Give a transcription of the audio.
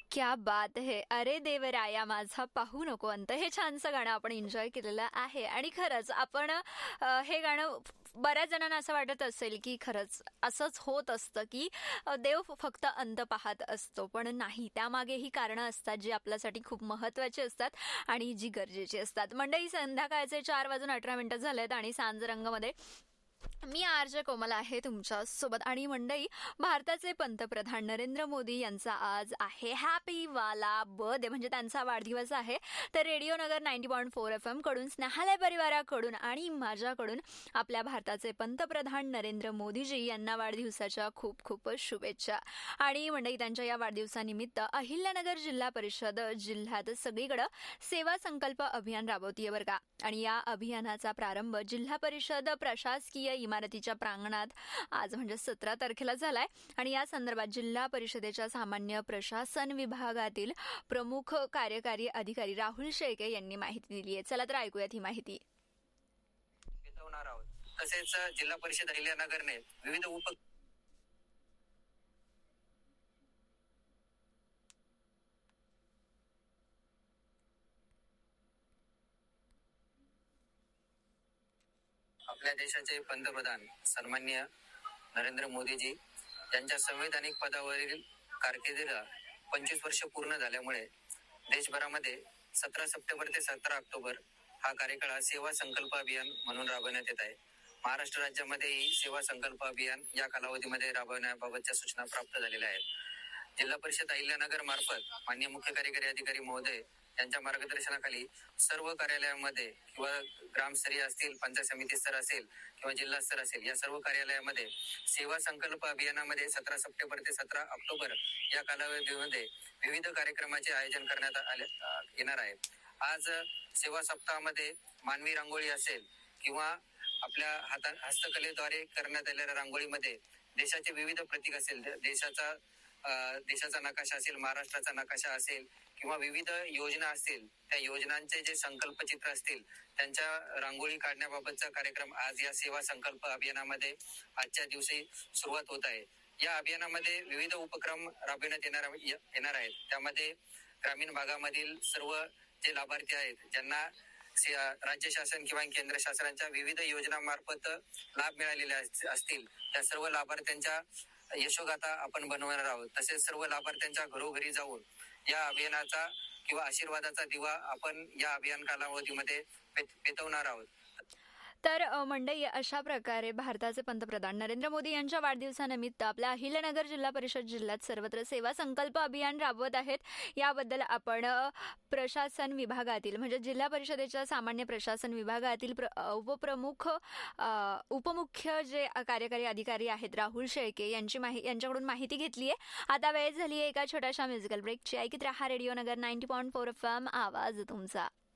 क्या बात है, अरे देवराया माझा पाहू नको अंत, हे छानसं गाणं आपण एन्जॉय केलेलं आहे. आणि खरंच आपण हे गाणं बऱ्याच जणांना असं वाटत असेल की खरंच असंच होत असतं की देव फक्त अंत पाहत असतो, पण नाही, त्यामागेही कारणं असतात जी आपल्यासाठी खूप महत्त्वाची असतात आणि जी गरजेची असतात. मंडळी, संध्याकाळचे 4:18 झालेत आणि सांज रंगमध्ये मी आर.जे. कोमल आहे तुमच्या सोबत. आणि मंडळी, भारताचे पंतप्रधान नरेंद्र मोदी यांचा आज आहे हॅपी वाला बर्थडे, म्हणजे त्यांचा वाढदिवस आहे. तर रेडिओ नगर 90.4 FM कडून, स्नेहालय परिवाराकडून आणि माझ्याकडून आपल्या भारताचे पंतप्रधान नरेंद्र मोदीजी यांना वाढदिवसाच्या खूप खूप शुभेच्छा. आणि मंडळी, त्यांच्या या वाढदिवसानिमित्त अहिल्यानगर जिल्हा परिषद जिल्ह्यात सगळीकडे सेवा संकल्प अभियान राबवतीये बरं का. आणि या अभियानाचा प्रारंभ जिल्हा परिषद प्रशासकीय इमारतीच्या प्रांगणात आज म्हणजे 17 तारखेला झालाय. आणि या संदर्भात जिल्हा परिषदेच्या सामान्य प्रशासन विभागातील प्रमुख कार्यकारी अधिकारी राहुल शेळके यांनी माहिती दिली आहे. चला तर ऐकूयात ही माहिती. तसेच जिल्हा परिषद अहिल्यानगरने विविध आपल्या देशाचे पंतप्रधान सन्माननीय नरेंद्र मोदीजी यांच्या संवैधानिक पदावरील कारकिर्दीला 25 वर्ष पूर्ण झाल्यामुळे देशभरामध्ये 17 सप्टेंबर ते 17 ऑक्टोबर हा कार्यकाळ सेवा संकल्प अभियान म्हणून राबवण्यात येत आहे. महाराष्ट्र राज्यामध्येही सेवा संकल्प अभियान या कालावधीमध्ये राबवण्याबाबतच्या सूचना प्राप्त झालेल्या आहेत. जिल्हा परिषद अहिल्यानगर मार्फत माननीय मुख्य कार्यकारी अधिकारी महोदय यांच्या मार्गदर्शनाखाली सर्व कार्यालयामध्ये किंवा ग्रामस्तरीय असतील, पंचायत समिती स्तर असेल किंवा जिल्हा स्तर असेल, या सर्व कार्यालयामध्ये सेवा संकल्प अभियानामध्ये 17 सप्टेंबर ते 17 ऑक्टोबर या कालावधीमध्ये विविध कार्यक्रमाचे आयोजन करण्यात येणार आहे. आज सेवा सप्ताहामध्ये मानवी रांगोळी असेल किंवा आपल्या हस्तकलेद्वारे करण्यात आलेल्या रांगोळीमध्ये देशाचे विविध प्रतीक असेल, देशाचा नकाशा असेल, महाराष्ट्राचा नकाशा असेल किंवा विविध योजना असतील, त्या योजनांचे जे संकल्प चित्र असतील त्यांच्या रांगोळी काढण्याबाबतचा कार्यक्रम आज या सेवा संकल्प अभियानामध्ये आजच्या दिवशी सुरुवात होत आहे. या अभियानामध्ये विविध उपक्रम राबविण्यात येणार आहेत. त्यामध्ये ग्रामीण भागामधील सर्व जे लाभार्थी आहेत, ज्यांना राज्य शासन किंवा केंद्र शासनाच्या विविध योजनांमार्फत लाभ मिळालेले असतील, त्या सर्व लाभार्थ्यांच्या यशोगाथा आपण बनवणार आहोत. तसेच सर्व लाभार्थ्यांच्या घरोघरी जाऊन या अभियानाचा किंवा आशीर्वादाचा दिवा आपण या अभियान कालावधीमध्ये पेटवणार आहोत. तर मंडळी, अशा प्रकारे भारताचे पंतप्रधान नरेंद्र मोदी यांच्या वाढदिवसानिमित्त आपल्या अहिल्यानगर जिल्हा परिषद जिल्ह्यात सर्वत्र सेवा संकल्प अभियान राबवत आहेत. याबद्दल आपण प्रशासन विभागातील म्हणजे जिल्हा परिषदेच्या सामान्य प्रशासन विभागातील उपमुख्य जे कार्यकारी अधिकारी आहेत राहुल शेळके यांच्याकडून माहिती घेतली आहे. आता वेळ झाली आहे एका छोट्याशा म्युझिकल ब्रेकची. ऐकत रहा रेडिओ नगर 90.4 FM, आवाज तुमचा.